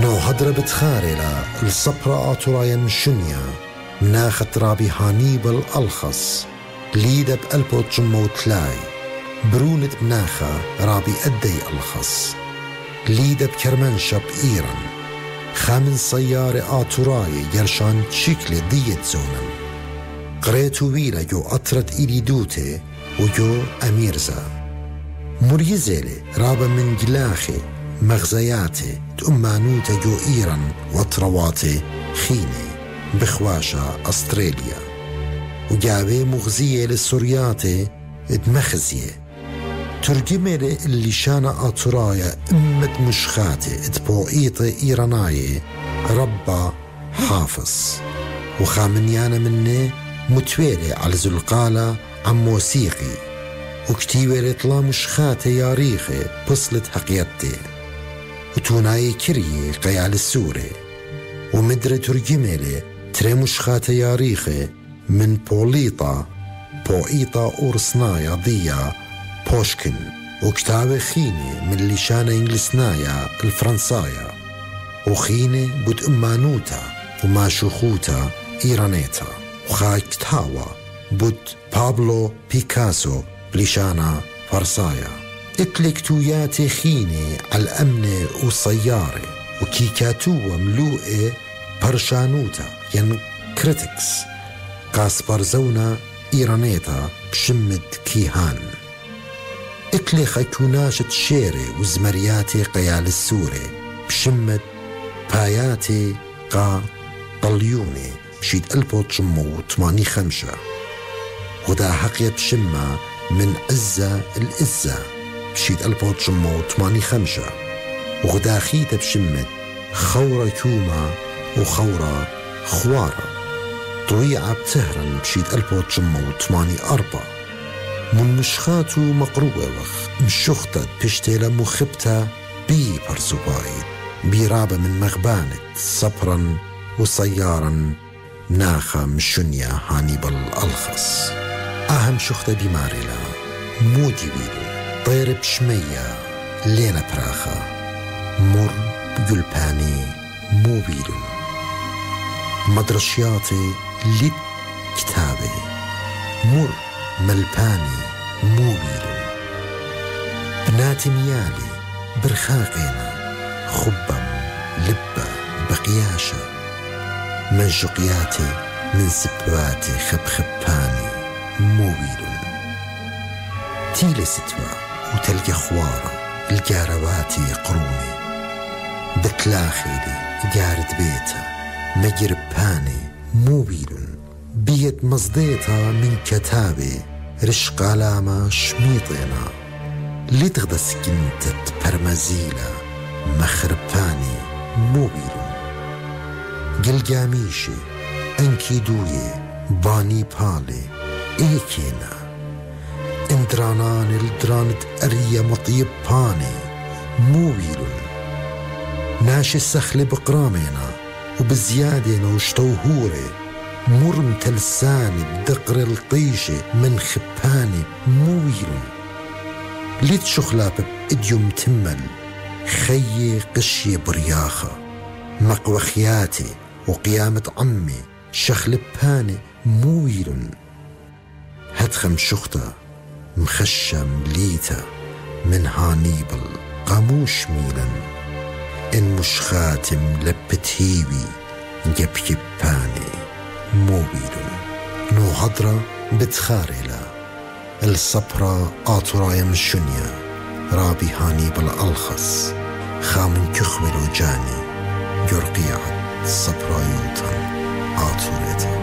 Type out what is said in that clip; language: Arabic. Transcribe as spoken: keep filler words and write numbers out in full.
نو هدر بتخارلا الصبرة آتورايا مشنيا مناخت رابي هانيبال الخص ليدب ألبو تجمو تلاي برونت بناخا رابي أدي الخص ليدب كرمنشب إيران خامن سيارة آتوراي يرشان شكل ديت زونن قريتو ويلا جو أطرت إلي دوتي وجو أميرزا مريزيلي رابا من جلاخي مغزياتي تأمانوتا جو إيران وطرواتي خيني بخواشا أستراليا وجابي مغزية للسورياتي اتمخزية ترجمي اللي شانا آتورايا أمت مشخاتي اتبوئيطي إيراناي ربا حافظ وخامنيانا مني متويلي على زلقالة عن موسيقي وكتيوة لطلا مشخاتي يا ريخي بصلت حقيقتي وتوناي كريه قيال السوري ومدري ترجميلي تري مشخاتي يا ريخي من بوليطا بوئيطا أورسنايا ضيا بوشكن وكتابة خيني من لشانة إنجلسنايا الفرنسايا وخيني بود أمانوتا وما شخوتا إيرانيتا وخاي كتاوا بود بابلو بيكاسو بلشانة فرسايا اتلكتوياتي خيني على الأمن وصياري وكيكاتوة ملوئة برشانوتا ين كريتكس قاسبر زونا إيرانيتا بشمد كيهان اتلي خيكوناشت شيري وزمرياتي قيال السوري بشمد باياتي قا طليوني بشيد ألبو تشمو وثماني خمشة ودا حقية بشمة من عزة الإزة بشيد ألبو تشمو وثماني خمشة وغدا خيتة بشمة خورة كوما وخورة خوارة طويعة بتهرن بشيد ألبو تشمو وثماني أربع من مشخاتو مقروة وخ مشختت بشتيلة مخبتة بي برزوبايد بيرابة من مغبانت صبرا وصيارا ناخا مشنيا هانيبال الخص أهم شختة بماريلا مودي بيلو طير بشمية لينا براخة مر بقلباني مو بيلو مدرشياتي ليت كتابي مر ملباني مو بيلو بناتي ميالي برخاقينا خبم لبة بقياشة منجقياتي من سبواتي خبخباني موبيلون تيلي ستوى وتلقى خوارة الجارواتي قروني بتلاخيلي جارت بيتا مجرباني موبيلون بيت مصديتا من كتابي رشق علامة شميطينا لتغدى سكنتت برمزيلة مخرباني موبيلون قلقاميشي انكيدوي باني بالي ايكينا اندرانان الدرانت اريا مطيب باني موبيلون ناشي السخل بقرامينا وبزيادة نوشتوهوري مرم تلساني بدقر القيشة من خباني موبيلون ليت شخلاب بإديوم تمل خيي قشي برياخة مقوخياتي وقيامة عمي شخل باني مويل هدخم شخطة مخشم ليتا من هانيبل قاموش ميلا إن مش خاتم لبتهيوي جبي باني مويل نو هضرة بتخارلا الصبرة آتورايا مشنيا رابي هانيبل الخص خامن كخول وجاني يرقيعت صبرا يوتا آتوريتا